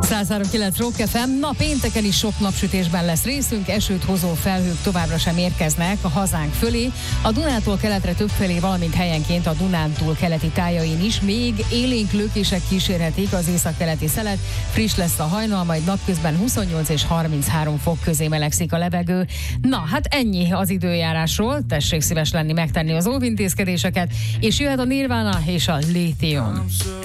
103.9 Rock FM. Pénteken is sok napsütésben lesz részünk, esőt hozó felhők továbbra sem érkeznek a hazánk fölé. A Dunától keletre többfelé, valamint helyenként a Dunántúl keleti tájain is még élénk lökések kísérhetik az északkeleti szelet. Friss lesz a hajnal, majd napközben 28 és 33 fok közé melegszik a levegő. Na, hát ennyi az időjárásról. Tessék szíves lenni megtenni az óvintézkedéseket, és jöhet a Nirvana és a Lithium.